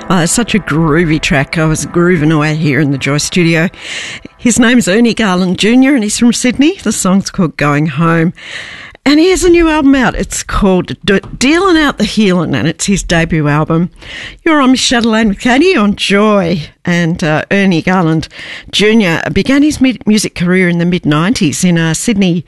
Oh, it's such a groovy track. I was grooving away here in the Joy Studio. His name's Ernie Garland Jr. and he's from Sydney. The song's called Going Home. And he has a new album out. It's called Dealing Out the Healing, and it's his debut album. You're on Miss Chatelaine with Katie on Joy. And Ernie Garland Jr. began his music career in the mid-90s in a Sydney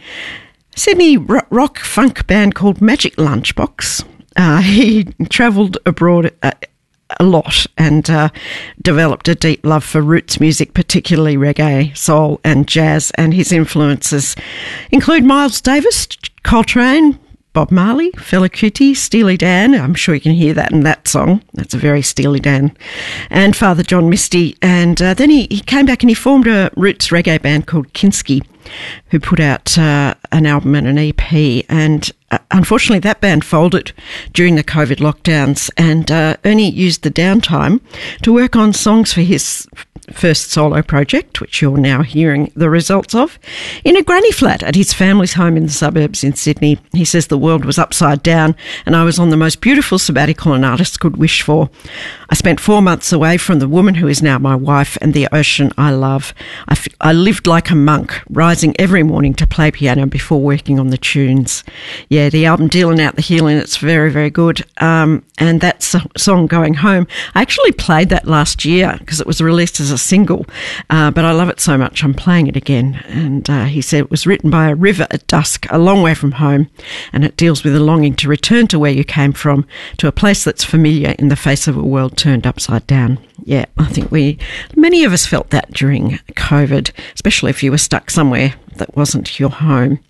rock funk band called Magic Lunchbox. He travelled abroad a lot and developed a deep love for roots music, particularly reggae, soul and jazz, and his influences include Miles Davis, Coltrane, Bob Marley, Fela Kuti, Steely Dan. I'm sure you can hear that in that song. That's a very Steely Dan. And Father John Misty. And then he came back and he formed a roots reggae band called Kinski, who put out an album and an EP. And unfortunately, that band folded during the COVID lockdowns. And Ernie used the downtime to work on songs for his first solo project, which you're now hearing the results of, in a granny flat at his family's home in the suburbs in Sydney. He says the world was upside down and I was on the most beautiful sabbatical an artist could wish for. I spent 4 months away from the woman who is now my wife and the ocean I love. I lived like a monk, rising every morning to play piano before working on the tunes. Yeah, the album Dealing Out the Healing, it's very, very good. And that song Going Home, I actually played that last year because it was released as a single, but I love it so much I'm playing it again. And he said it was written by a river at dusk, a long way from home, and it deals with a longing to return to where you came from, to a place that's familiar in the face of a world turned upside down. Yeah, I think many of us felt that during COVID, especially if you were stuck somewhere that wasn't your home.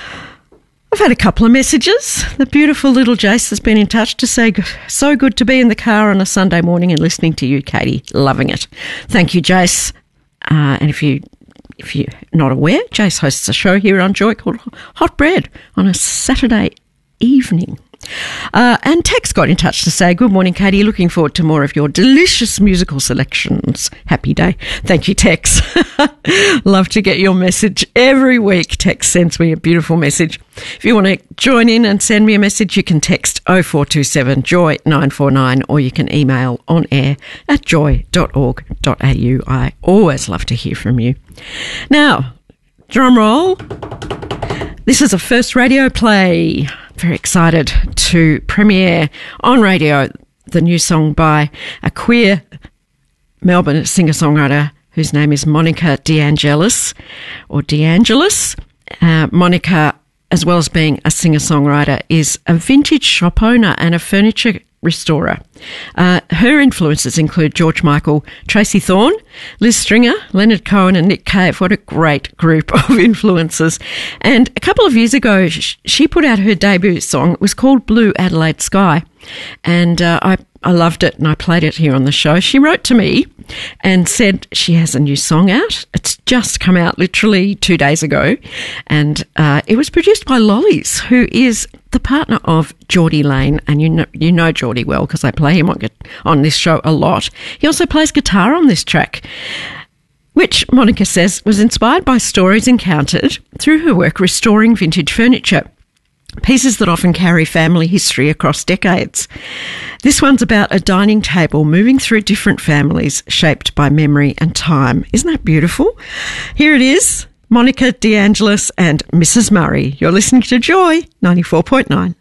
I've had a couple of messages. The beautiful little Jace has been in touch to say, so good to be in the car on a Sunday morning and listening to you, Katie. Loving it. Thank you, Jace. And if you're not aware, Jace hosts a show here on Joy called Hot Bread on a Saturday evening. And Tex got in touch to say, good morning, Katie. Looking forward to more of your delicious musical selections. Happy day. Thank you, Tex. Love to get your message every week. Tex sends me a beautiful message. If you want to join in and send me a message, you can text 0427 Joy 949 or you can email on air at joy.org.au. I always love to hear from you. Now, drum roll. This is a first radio play. Very excited to premiere on radio the new song by a queer Melbourne singer-songwriter whose name is Monica DeAngelis, or DeAngelis. Monica, as well as being a singer-songwriter, is a vintage shop owner and a furniture restorer. Her influences include George Michael, Tracy Thorn, Liz Stringer, Leonard Cohen and Nick Cave. What a great group of influences. And a couple of years ago, she put out her debut song. It was called Blue Adelaide Sky. And I loved it and I played it here on the show. She wrote to me and said she has a new song out. It's just come out literally 2 days ago. And it was produced by Lollies, who is the partner of Geordie Lane. And you know Geordie well because I play him on this show a lot. He also plays guitar on this track, which Monica says was inspired by stories encountered through her work restoring vintage furniture. Pieces that often carry family history across decades. This one's about a dining table moving through different families shaped by memory and time. Isn't that beautiful? Here it is, Monica DeAngelis and Mrs. Murray. You're listening to Joy 94.9.